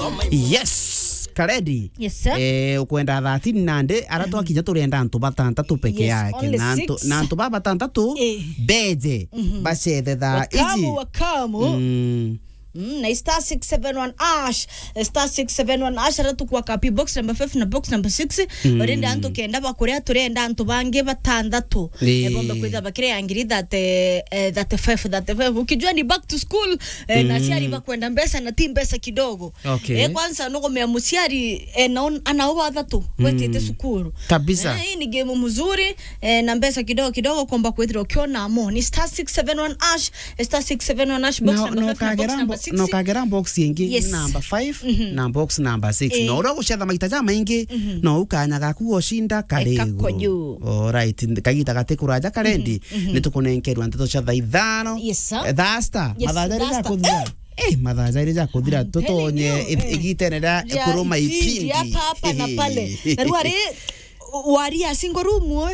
Yes. Karedi. Yes, sir. Ukwenda 13 nande aratu akinya turenda antu batantatu peke yake na antu baba batantatu beje bacethe tha iji wakamu na star 671 ash star 671 ash aratu kwa copy box number 5 na box number 6 orenda antu kenda bakuria turenda antu bange batandatu ebombe kwitha bakire angiri that 5 ukijua ni back to school na siari bakwenda mbesa na team mbesa kidogo kwanza nuko mea musiari anaoba dhatu wetete sukuru kabisa hii ni game mzuri na mbesa kidogo komba kwithira ukiona amo ni star 671 ash star 671 ash box number 5 box number 6 no kagera box yengi number 5 na box number 6 no ro gucetha maita jama ingi no ukanya gaku oshinda karego alright kagita gate kuraja karendi nitukunenkerwa nteto cha thaithano thasta mathajarira kuthira mathajarira kuthira tutonye igitenera kuruma ipindi hapa na pale na ruari waria single room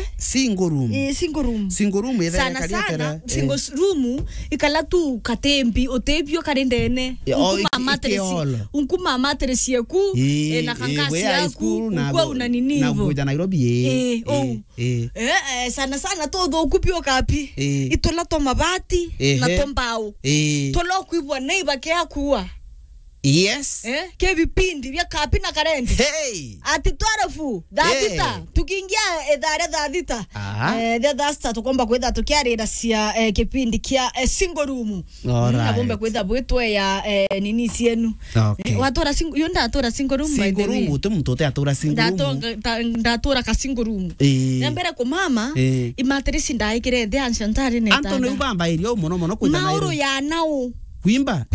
sana single room ikala tu katembi otebio karendene unkuma matres yeku na kankasi yaku kwa unaninivo na kuja Nairobi sana todo okupio kapi itola to mabati na tombao tolo kuibwa neiba ke akuwa yes ke vipindi vya kapi na karendi ati twarafu dadita tukiingia edare dadita dasta tukomba kwenda tukiarira sia kipindi kia single room na bomba kwenda bwetwe ya nini sienu watora single yonda atora single room by the way mtoto atora single room ndatora ka single room nambera ko mama imatrisi ndaikire de anshantari ne Antonio ubamba irio mono kwenda nayo mauro ya nao kuimba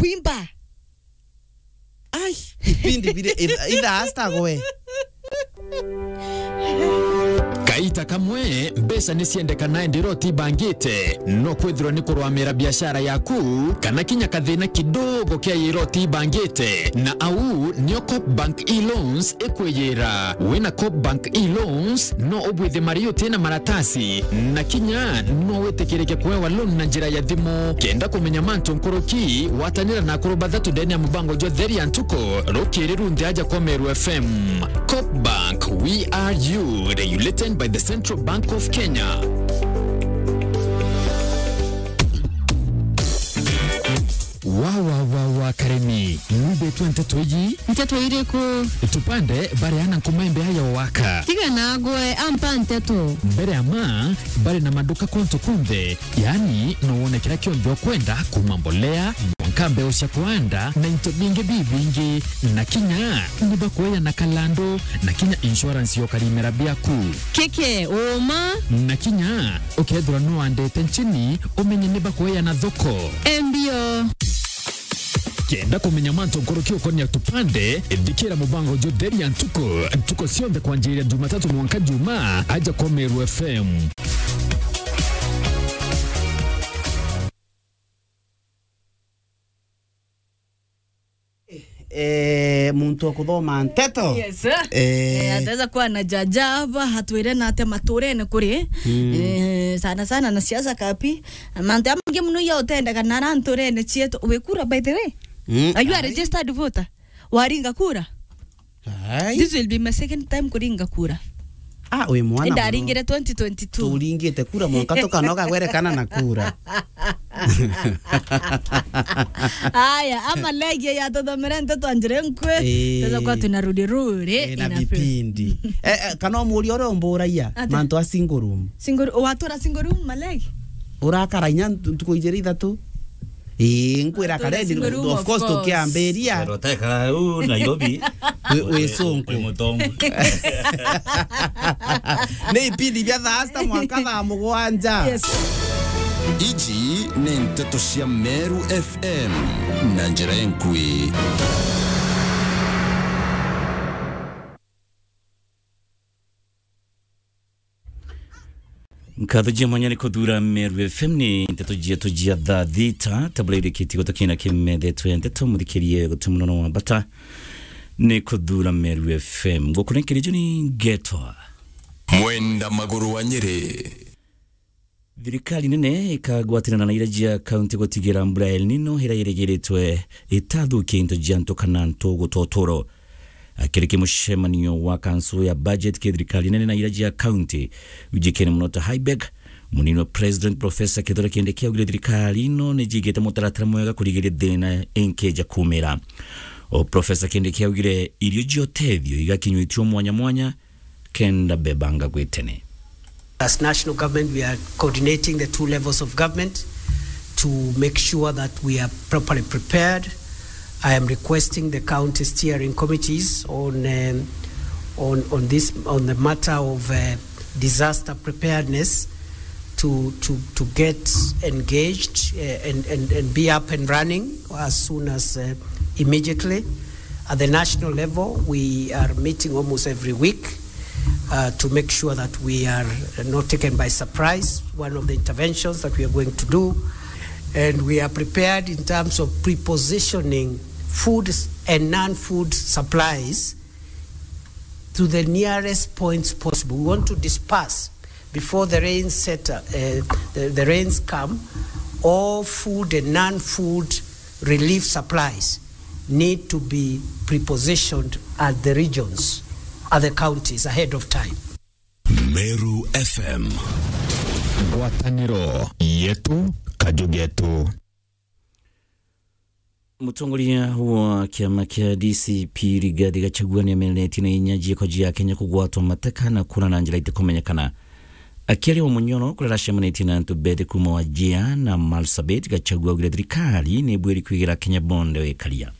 ai ipindi vile ida hasta goe kaita kamwe mbesa nisiendekana ndiroti bangite no kwithirwo ni kurwamira biashara yaku kana kinya kathina kidogo kia iroti bangite na au nio Coop Bank e-loans ekweyera wina Coop Bank e-loans no obwithe mario tena maratasi na kinya no wetekirike kwewa loan na njira ya thimu kenda kumenya mantu nkoroki watanira na kuroba thatu ndeni ya mubango jo theri antuko rokiriru ndiaja kwa Meru FM. Coop Bank, we are you, regulated by the Central Bank of Kenya. Wa karemi ngube twente toyi nteto ireko tupande bare ana nkumaimbe haya waka tiga nagwe ampa nteto mbere ama bare na maduka konto kunde yani noone kila kionjo kwenda kumambolea mwankambe osha kuanda na into binge bibingi na kinya niba kuya na kalando na kinya insurance yo karimera biaku keke oma na kinya okedra no ande tenchini omenye niba kuya na dhoko embio kenda kumenya manto nkorokio konya tupande dikira mubango jo deri antuko sionde kwa njiri ya Jumatatu mwanka Juma aja kwa Meru FM. muntu okuthoma nteto yes ataweza kuwa na jajaba hatuire na ate maturene kuri sana na siasa kapi mante amge munu ya utenda kana ranturene chieto wekura by the way are you a registered voter waringa kura this will be my second time kuringa kura we mwana ndaringire 2022 turingite kura monka tokanoga gwerekana na kura aya ama lege ya todo merente twanjire nkwe teza kwa tunarudi na vipindi kana muri ore omburaia manto a single room watora single room malege urakarainya tukoijeri ithatu nkwira karedi of course tukiamberia roteka Nairobi we sonko mutongo ne ipindi bya thasta mwaka tha mugwanja iji ne nteto cia Meru FM na njira enkwi nkatho jia mwanya ni kuthura Meru FM ni nteto jia tha thita tabulaire kitigo takina kimede nteto muthikirie gutumuno wa bata ni kuthura Meru FM gukurekerejo ni Getwa mwenda maguru wa Nyeri Thirikari nene ikagwatirana na iragia kaunti gutigira mbura El Nino hira iregeretwe itathukia into janto kana ntogo totoro. Akiriki mushemanio wa kansu ya budget ke thirikari nene na iragia kaunti ujikene mnota Highberg munino president professor Kithure Kindiki augire thirikari no nejigete mutaratara mwega kurigire thina enkeja kumera. O professor Kindiki augire irio jiotethio igakinywitio mwanya mwanya kenda bebanga gwetene. As national government, we are coordinating the two levels of government to make sure that we are properly prepared. I am requesting the county steering committees on the matter of disaster preparedness to get engaged and be up and running as soon as immediately. At the national level, we are meeting almost every week. To make sure that we are not taken by surprise, one of the interventions that we are going to do. And we are prepared in terms of prepositioning food and non-food supplies to the nearest points possible. We want to disperse before the rains the rains come. All food and non-food relief supplies need to be prepositioned at the regions, other counties ahead of time. Meru FM. Ngwataniro yetu kajugetu. Mutongoria wa kiama kia DCP Rigathi Gachagua ni ameneti na inyaji kwa jia Kenya kugwatwa mateka na kuna na njira itikumenyekana. Akiari wa munyono kula rashemaneti na ntubete kuma wajia na Marsabit Gachagua ugire thirikari ni bweri kuigira Kenya bonde wekalia.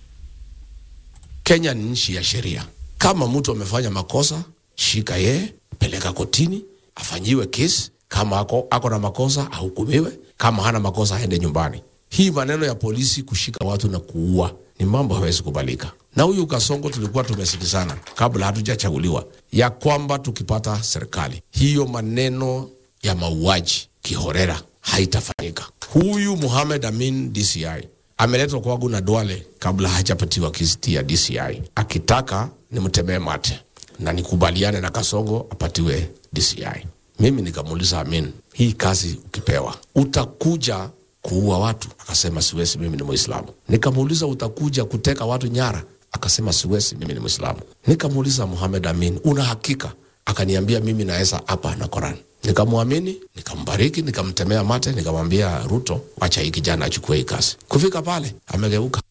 Kenya ni nchi ya sheria. Kama mtu amefanya makosa, shika ye, peleka kotini, afanyiwe kesi. Kama ako na makosa, ahukumiwe. Kama hana makosa, aende nyumbani. Hii maneno ya polisi kushika watu na kuua ni mambo hawezi kubalika. Na huyu Kasongo tulikuwa tumesikizana kabla hatujachaguliwa ya kwamba tukipata serikali, hiyo maneno ya mauaji kihorera haitafanyika. Huyu Mohamed Amin DCI ameletwa kwangu na Duale kabla hajapatiwa kiti ya DCI. Akitaka nimtemee mate na nikubaliane na Kasongo apatiwe DCI. Mimi nikamuuliza Amin, hii kazi ukipewa utakuja kuua watu? Akasema siwezi, mimi ni Muislamu. Nikamuuliza utakuja kuteka watu nyara? Akasema siwezi, mimi ni Muislamu. Nikamuuliza Mohamed Amin, una hakika? Akaniambia mimi naweza hapa na Quran. Nikamuamini, nikambariki, nikamtemea mate, nikamwambia Ruto acha hiki kijana achukue hii kazi. Kufika pale amegeuka.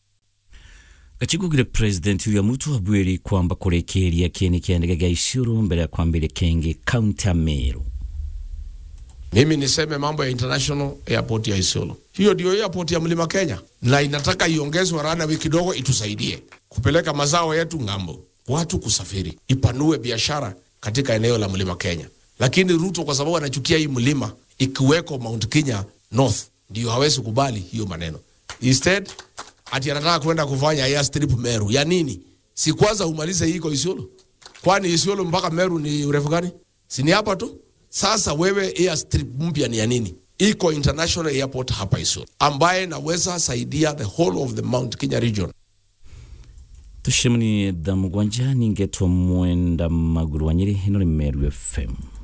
Gachagua president William Ruto abwiri kwamba kurekeria kieni kiandega Isiolo mbele ya kwambile kenge county ya Meru. Mimi niseme mambo ya international airport ya Isiolo. Hiyo ndio airport ya Mlima Kenya na inataka iongezwe rana wiki kidogo itusaidie kupeleka mazao yetu ngambo, watu kusafiri, ipanue biashara katika eneo la Mlima Kenya. Lakini Ruto kwa sababu anachukia hii mlima ikiweko Mount Kenya North ndio hawezi kubali hiyo maneno. Instead ati anataka kwenda kufanya airstrip Meru. Ya nini? Si kwanza umalize hii kwa Isiolo. Kwani Isiolo mpaka Meru ni urefu gani? Si ni hapa tu? Sasa wewe airstrip mpya ni ya nini? Iko international airport hapa Isiolo ambaye naweza saidia the whole of the Mount Kenya region. Tushimani da mugwanja ningetwa mwenda maguru wanyiri hino ni Meru FM.